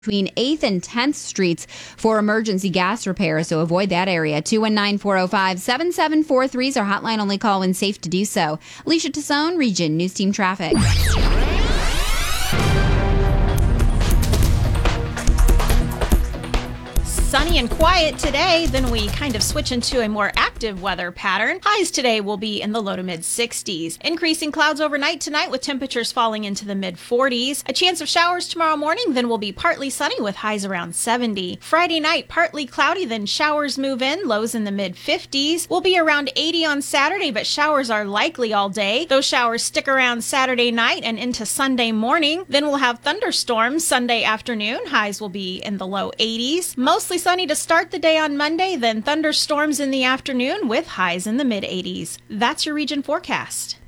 between 8th and 10th Streets for emergency gas repairs, so avoid that area. 219-405-7743 is our hotline. Only call when safe to do so. Alicia Tassone, Region News Team Traffic. Sunny and quiet today, then we kind of switch into a more active weather pattern. Highs today will be in the low to mid 60s. Increasing clouds overnight tonight with temperatures falling into the mid 40s. A chance of showers tomorrow morning, then will be partly sunny with highs around 70. Friday night, partly cloudy, then showers move in, lows in the mid 50s. We'll be around 80 on Saturday, but showers are likely all day. Those showers stick around Saturday night and into Sunday morning. Then we'll have thunderstorms Sunday afternoon. Highs will be in the low 80s. Mostly sunny to start the day on Monday, then thunderstorms in the afternoon with highs in the mid 80s. That's your region forecast.